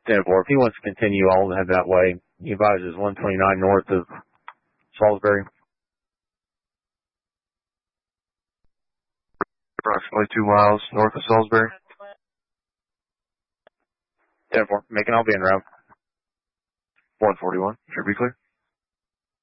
10-4. If he wants to continue, I'll head that way. He advises 129 north of Salisbury. Approximately 2 miles north of Salisbury. 10-4. Making, I'll be en route. 141. Should be clear.